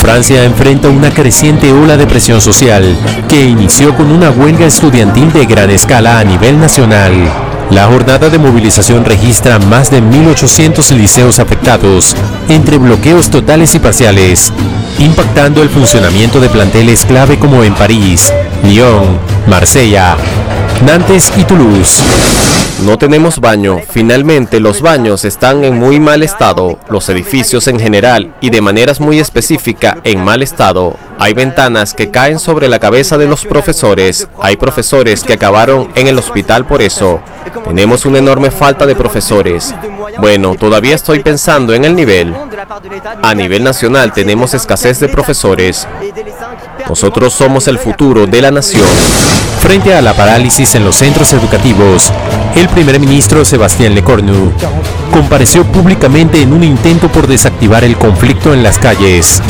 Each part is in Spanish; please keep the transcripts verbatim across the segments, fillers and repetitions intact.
Francia enfrenta una creciente ola de presión social que inició con una huelga estudiantil de gran escala a nivel nacional. La jornada de movilización registra más de mil ochocientos liceos afectados, entre bloqueos totales y parciales, impactando el funcionamiento de planteles clave como en París, Lyon, Marsella, Nantes y Toulouse. No tenemos baño. Finalmente, los baños están en muy mal estado. Los edificios en general y de maneras muy específicas en mal estado. Hay ventanas que caen sobre la cabeza de los profesores. Hay profesores que acabaron en el hospital por eso. Tenemos una enorme falta de profesores. Bueno, todavía estoy pensando en el nivel. A nivel nacional tenemos escasez de profesores. Nosotros somos el futuro de la nación. Frente a la parálisis en los centros educativos, el primer ministro Sébastien Lecornu compareció públicamente en un intento por desactivar el conflicto en las calles.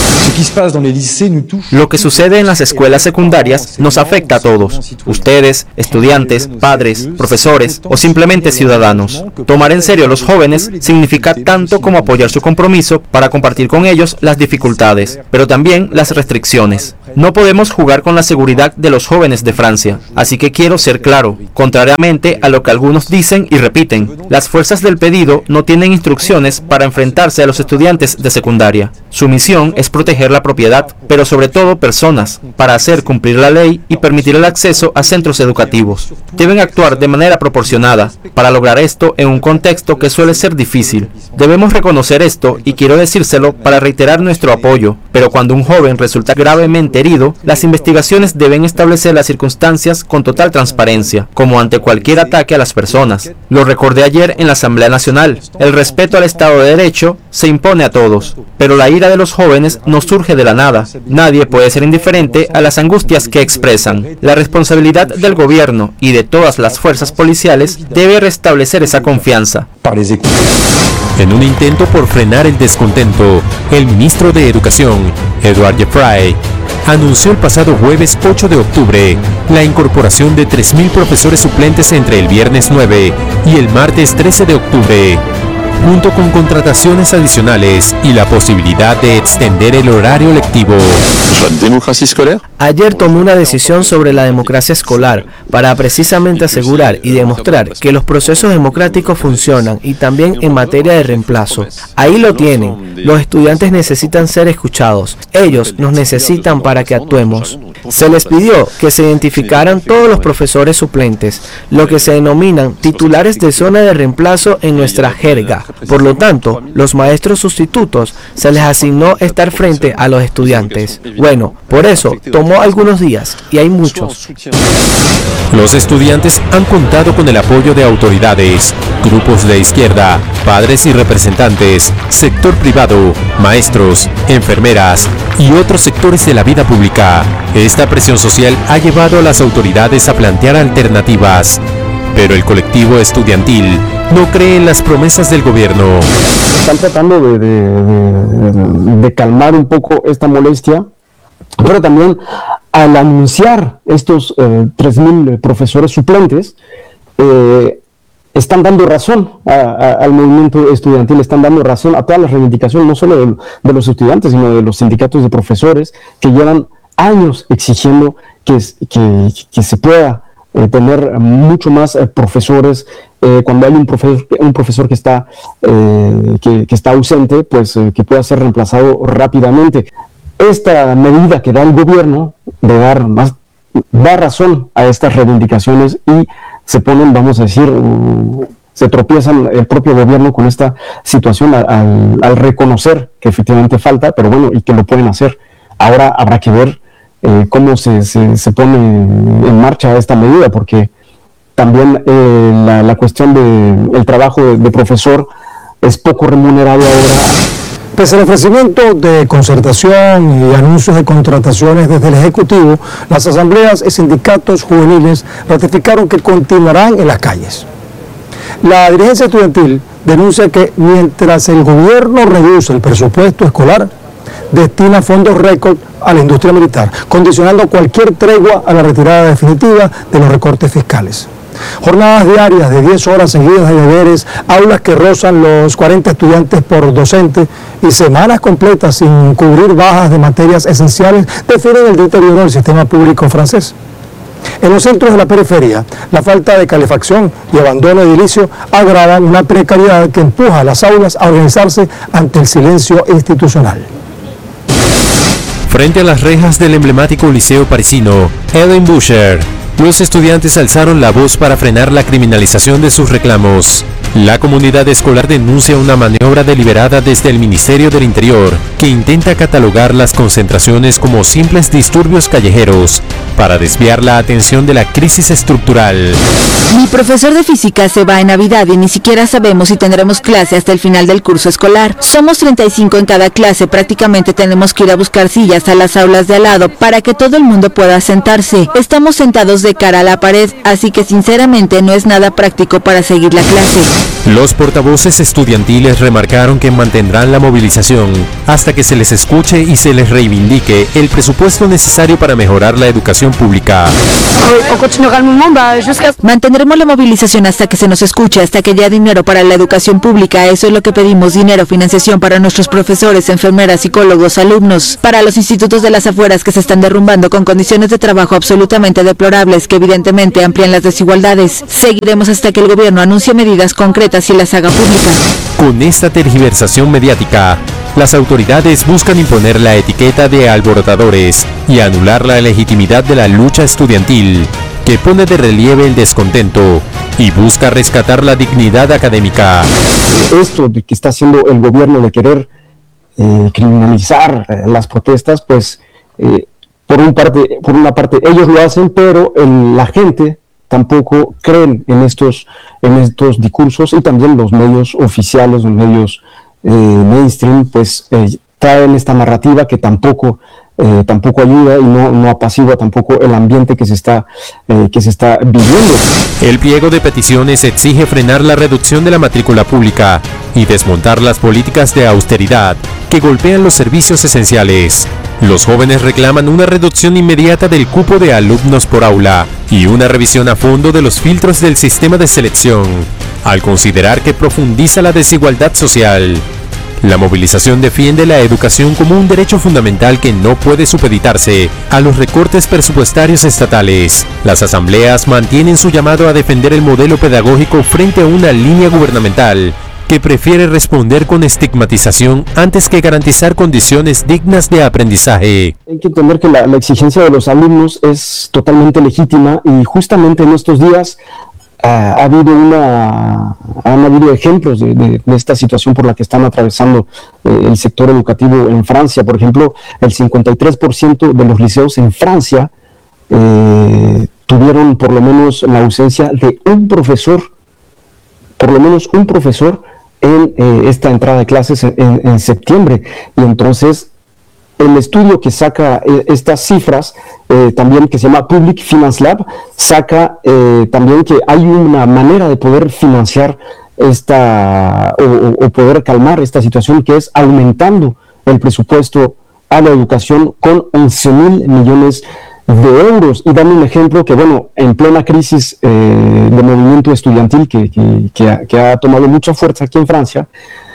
Lo que sucede en las escuelas secundarias nos afecta a todos, ustedes, estudiantes, padres, profesores o simplemente ciudadanos. Tomar en serio a los jóvenes significa tanto como apoyar su compromiso para compartir con ellos las dificultades, pero también las restricciones. No podemos jugar con la seguridad de los jóvenes de Francia, así que quiero ser claro, contrariamente a lo que algunos dicen y repiten, las fuerzas del pedido no tienen instrucciones para enfrentarse a los estudiantes de secundaria. Su misión es proteger la propiedad, pero sobre todo personas, para hacer cumplir la ley y permitir el acceso a centros educativos. Deben actuar de manera proporcionada para lograr esto en un contexto que suele ser difícil. Debemos reconocer esto y quiero decírselo para reiterar nuestro apoyo, pero cuando un joven resulta gravemente herido, las investigaciones deben establecer las circunstancias con total transparencia, como ante cualquier ataque a las personas. Lo recordé ayer en la Asamblea Nacional. El respeto al Estado de Derecho se impone a todos, pero la ira de los jóvenes no surge de la nada. Nadie puede ser indiferente a las angustias que expresan. La responsabilidad del gobierno y de todas las fuerzas policiales debe restablecer esa confianza. En un intento por frenar el descontento, el ministro de Educación, Edouard Geoffroy, anunció el pasado jueves ocho de octubre la incorporación de tres mil profesores suplentes entre el viernes nueve y el martes trece de octubre, junto con contrataciones adicionales y la posibilidad de extender el horario lectivo. Ayer tomé una decisión sobre la democracia escolar para precisamente asegurar y demostrar que los procesos democráticos funcionan y también en materia de reemplazo. Ahí lo tienen. Los estudiantes necesitan ser escuchados. Ellos nos necesitan para que actuemos. Se les pidió que se identificaran todos los profesores suplentes, lo que se denominan titulares de zona de reemplazo en nuestra jerga. Por lo tanto, los maestros sustitutos se les asignó estar frente a los estudiantes. Bueno, por eso tomó algunos días y hay muchos. Los estudiantes han contado con el apoyo de autoridades, grupos de izquierda, padres y representantes, sector privado, maestros, enfermeras y otros sectores de la vida pública. Esta presión social ha llevado a las autoridades a plantear alternativas, pero el colectivo estudiantil no cree en las promesas del gobierno. Están tratando de, de, de, de calmar un poco esta molestia, pero también al anunciar estos eh, tres mil profesores suplentes, eh, están dando razón a, a, al movimiento estudiantil, están dando razón a todas las reivindicaciones, no solo de, de los estudiantes, sino de los sindicatos de profesores que llevan años exigiendo que, que, que se pueda eh, tener mucho más eh, profesores. Eh, cuando hay un profesor, un profesor que está, eh, que, que está ausente, pues eh, que pueda ser reemplazado rápidamente. Esta medida que da el gobierno de dar más, da razón a estas reivindicaciones y se ponen, vamos a decir, uh, se tropiezan el propio gobierno con esta situación al, al reconocer que efectivamente falta, pero bueno, y que lo pueden hacer. Ahora habrá que ver eh, cómo se, se, se pone en marcha esta medida, porque también eh, la, la cuestión del de, trabajo de, de profesor es poco remunerado ahora. Pese al ofrecimiento de concertación y anuncios de contrataciones desde el Ejecutivo, las asambleas y sindicatos juveniles ratificaron que continuarán en las calles. La dirigencia estudiantil denuncia que mientras el gobierno reduce el presupuesto escolar, destina fondos récord a la industria militar, condicionando cualquier tregua a la retirada definitiva de los recortes fiscales. Jornadas diarias de diez horas seguidas de deberes, aulas que rozan los cuarenta estudiantes por docente y semanas completas sin cubrir bajas de materias esenciales definen el deterioro del sistema público francés. En los centros de la periferia, la falta de calefacción y abandono edilicio agravan una precariedad que empuja a las aulas a organizarse ante el silencio institucional. Frente a las rejas del emblemático liceo parisino Ellen Boucher, los estudiantes alzaron la voz para frenar la criminalización de sus reclamos. La comunidad escolar denuncia una maniobra deliberada desde el Ministerio del Interior que intenta catalogar las concentraciones como simples disturbios callejeros para desviar la atención de la crisis estructural. Mi profesor de física se va en Navidad y ni siquiera sabemos si tendremos clase hasta el final del curso escolar. Somos treinta y cinco en cada clase, prácticamente tenemos que ir a buscar sillas a las aulas de al lado para que todo el mundo pueda sentarse. Estamos sentados de cara a la pared, así que sinceramente no es nada práctico para seguir la clase. Los portavoces estudiantiles remarcaron que mantendrán la movilización hasta que se les escuche y se les reivindique el presupuesto necesario para mejorar la educación pública. Mantendremos la movilización hasta que se nos escuche, hasta que haya dinero para la educación pública. Eso es lo que pedimos: dinero, financiación para nuestros profesores, enfermeras, psicólogos, alumnos, para los institutos de las afueras que se están derrumbando con condiciones de trabajo absolutamente deplorables que evidentemente amplían las desigualdades. Seguiremos hasta que el gobierno anuncie medidas concretas y las haga públicas. Con esta tergiversación mediática, las autoridades buscan imponer la etiqueta de alborotadores y anular la legitimidad de la lucha estudiantil, que pone de relieve el descontento y busca rescatar la dignidad académica. Esto de que está haciendo el gobierno de querer eh, criminalizar eh, las protestas, pues eh, por, un parte, por una parte ellos lo hacen, pero el, la gente tampoco creen en estos, en estos discursos, y también los medios oficiales, los medios eh, mainstream, pues eh, traen esta narrativa que tampoco, eh, tampoco ayuda y no, no apacigua tampoco el ambiente que se está, eh, que se está viviendo. El pliego de peticiones exige frenar la reducción de la matrícula pública y desmontar las políticas de austeridad que golpean los servicios esenciales. Los jóvenes reclaman una reducción inmediata del cupo de alumnos por aula y una revisión a fondo de los filtros del sistema de selección, al considerar que profundiza la desigualdad social. La movilización defiende la educación como un derecho fundamental que no puede supeditarse a los recortes presupuestarios estatales. Las asambleas mantienen su llamado a defender el modelo pedagógico frente a una línea gubernamental que prefiere responder con estigmatización antes que garantizar condiciones dignas de aprendizaje. Hay que entender que la, la exigencia de los alumnos es totalmente legítima, y justamente en estos días uh, ha habido una, han habido ejemplos de, de, de esta situación por la que están atravesando eh, el sector educativo en Francia. Por ejemplo, el cincuenta y tres por ciento de los liceos en Francia eh, tuvieron por lo menos la ausencia de un profesor, por lo menos un profesor, en eh, esta entrada de clases en, en, en septiembre. Y entonces el estudio que saca eh, estas cifras, eh, también que se llama Public Finance Lab, saca eh, también que hay una manera de poder financiar esta o, o poder calmar esta situación, que es aumentando el presupuesto a la educación con once mil millones de euros. Y dando un ejemplo que, bueno, en plena crisis eh, de movimiento estudiantil que, que, que, ha, que ha tomado mucha fuerza aquí en Francia,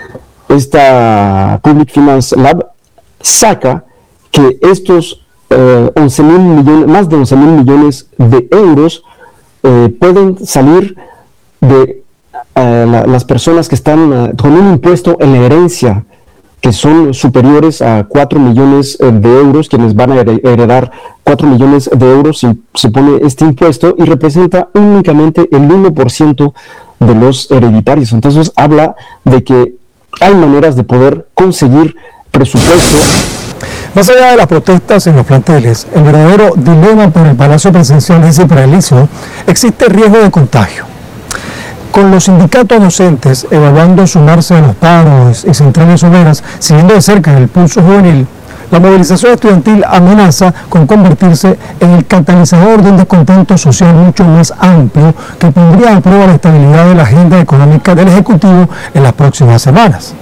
esta Public Finance Lab saca que estos eh, once mil millones, más de once mil millones de euros eh, pueden salir de eh, la, las personas que están uh, con un impuesto en la herencia, que son superiores a cuatro millones de euros, quienes van a heredar cuatro millones de euros si se pone este impuesto, y representa únicamente el uno por ciento de los hereditarios. Entonces habla de que hay maneras de poder conseguir presupuesto. Más allá de las protestas en los planteles, el verdadero dilema por el Palacio Presidencial de Cipralicio, existe riesgo de contagio. Con los sindicatos docentes evaluando sumarse a los paros y centrales obreras, siguiendo de cerca el pulso juvenil, la movilización estudiantil amenaza con convertirse en el catalizador de un descontento social mucho más amplio que pondría a prueba la estabilidad de la agenda económica del Ejecutivo en las próximas semanas.